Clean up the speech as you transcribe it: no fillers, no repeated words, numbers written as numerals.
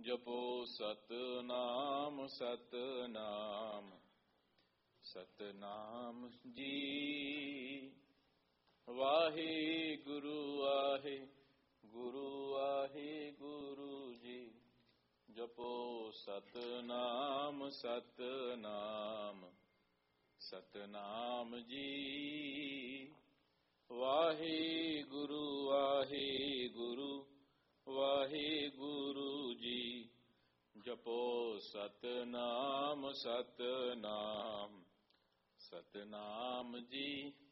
ਜਪੋ ਸਤਨਾਮ ਸਤਨਾਮ ਸਤਨਾਮ ਜੀ। ਵਾਹਿਗੁਰੂ ਵਾਹਿਗੁਰੂ ਵਾਹਿਗੁਰੂ ਜੀ। ਜਪੋ ਸਤਨਾਮ ਸਤਨਾਮ ਸਤਨਾਮ ਜੀ। ਵਾਹਿਗੁਰੂ ਵਾਹਿਗੁਰੂ ਵਾਹਿਗੁਰੂ ਜੀ। ਜਪੋ ਸਤਨਾਮ ਸਤਨਾਮ ਸਤਨਾਮ ਜੀ।